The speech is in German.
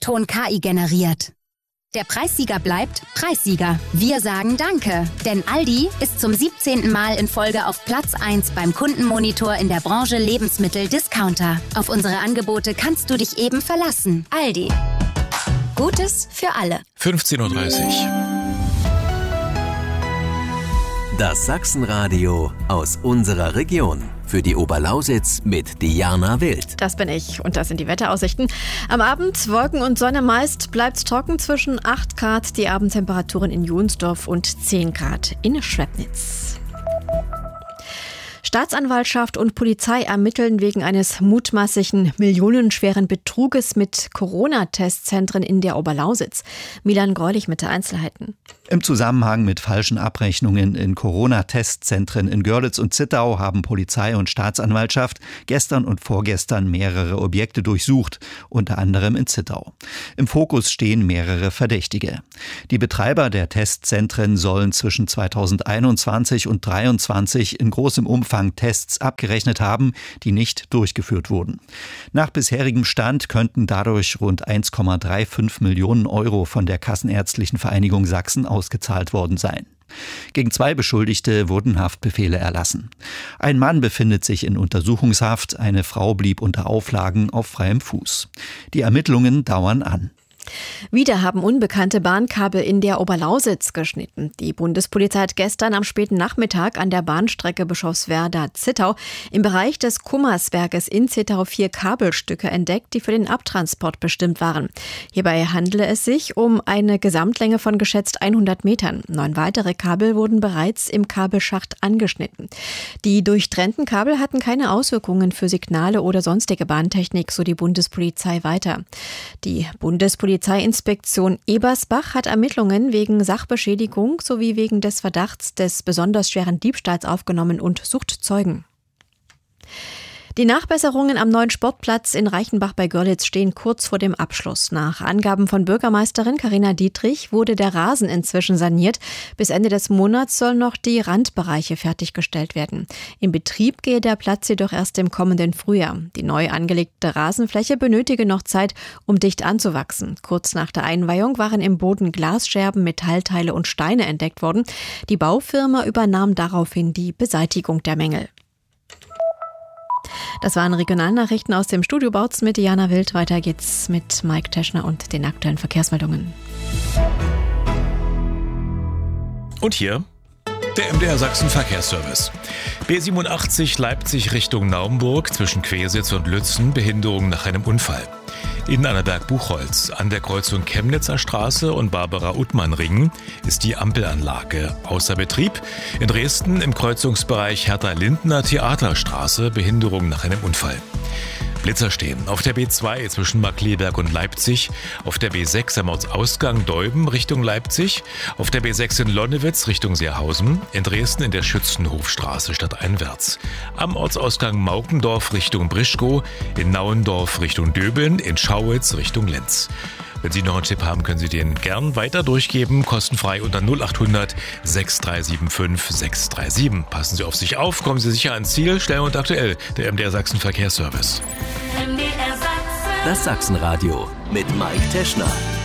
Ton KI generiert. Der Preissieger bleibt Preissieger. Wir sagen Danke, denn Aldi ist zum 17. Mal in Folge auf Platz 1 beim Kundenmonitor in der Branche Lebensmittel-Discounter. Auf unsere Angebote kannst du dich eben verlassen. Aldi. Gutes für alle. 15.30 Uhr. Das Sachsenradio aus unserer Region. Für die Oberlausitz mit Diana Wild. Das bin ich und das sind die Wetteraussichten. Am Abend Wolken und Sonne meist, bleibt's trocken zwischen 8 Grad, die Abendtemperaturen in Jonsdorf und 10 Grad in Schwebnitz. Staatsanwaltschaft und Polizei ermitteln wegen eines mutmaßlichen millionenschweren Betruges mit Corona-Testzentren in der Oberlausitz. Milan Greulich mit den Einzelheiten. Im Zusammenhang mit falschen Abrechnungen in Corona-Testzentren in Görlitz und Zittau haben Polizei und Staatsanwaltschaft gestern und vorgestern mehrere Objekte durchsucht, unter anderem in Zittau. Im Fokus stehen mehrere Verdächtige. Die Betreiber der Testzentren sollen zwischen 2021 und 2023 in großem Umfang Tests abgerechnet haben, die nicht durchgeführt wurden. Nach bisherigem Stand könnten dadurch rund 1,35 Millionen Euro von der Kassenärztlichen Vereinigung Sachsen ausgezahlt worden sein. Gegen 2 Beschuldigte wurden Haftbefehle erlassen. Ein Mann befindet sich in Untersuchungshaft, eine Frau blieb unter Auflagen auf freiem Fuß. Die Ermittlungen dauern an. Wieder haben unbekannte Bahnkabel in der Oberlausitz geschnitten. Die Bundespolizei hat gestern am späten Nachmittag an der Bahnstrecke Bischofswerda-Zittau im Bereich des Kummerswerkes in Zittau 4 Kabelstücke entdeckt, die für den Abtransport bestimmt waren. Hierbei handele es sich um eine Gesamtlänge von geschätzt 100 Metern. 9 weitere Kabel wurden bereits im Kabelschacht angeschnitten. Die durchtrennten Kabel hatten keine Auswirkungen für Signale oder sonstige Bahntechnik, so die Bundespolizei weiter. Die Polizeiinspektion Ebersbach hat Ermittlungen wegen Sachbeschädigung sowie wegen des Verdachts des besonders schweren Diebstahls aufgenommen und sucht Zeugen. Die Nachbesserungen am neuen Sportplatz in Reichenbach bei Görlitz stehen kurz vor dem Abschluss. Nach Angaben von Bürgermeisterin Carina Dietrich wurde der Rasen inzwischen saniert. Bis Ende des Monats sollen noch die Randbereiche fertiggestellt werden. In Betrieb gehe der Platz jedoch erst im kommenden Frühjahr. Die neu angelegte Rasenfläche benötige noch Zeit, um dicht anzuwachsen. Kurz nach der Einweihung waren im Boden Glasscherben, Metallteile und Steine entdeckt worden. Die Baufirma übernahm daraufhin die Beseitigung der Mängel. Das waren Regionalnachrichten aus dem Studio Bautz mit Diana Wild. Weiter geht's mit Mike Teschner und den aktuellen Verkehrsmeldungen. Und hier der MDR Sachsen Verkehrsservice. B87 Leipzig Richtung Naumburg zwischen Quersitz und Lützen, Behinderung nach einem Unfall. In Annaberg-Buchholz an der Kreuzung Chemnitzer Straße und Barbara-Uttmann-Ring ist die Ampelanlage außer Betrieb. In Dresden im Kreuzungsbereich Hertha-Lindner Theaterstraße, Behinderung nach einem Unfall. Blitzer stehen auf der B2 zwischen Markkleeberg und Leipzig, auf der B6 am Ortsausgang Deuben Richtung Leipzig, auf der B6 in Lonnewitz Richtung Seerhausen, in Dresden in der Schützenhofstraße stadteinwärts, am Ortsausgang Maukendorf Richtung Brischkow, in Nauendorf Richtung Döbeln, in Schauitz Richtung Lenz. Wenn Sie noch einen Tipp haben, können Sie den gern weiter durchgeben, kostenfrei unter 0800 6375 637. Passen Sie auf sich auf, kommen Sie sicher ans Ziel, schnell und aktuell, der MDR Sachsen Verkehrsservice. Das Sachsenradio mit Mike Teschner.